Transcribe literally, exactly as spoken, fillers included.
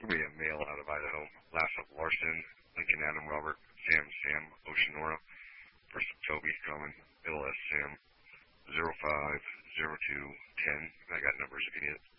We have Mail out of Idaho, Lassup Larson, Lincoln Adam Robert, Sam Sam Oceanora, First Toby Drummond, Middle S Sam, zero five zero two ten. I got numbers if you need it.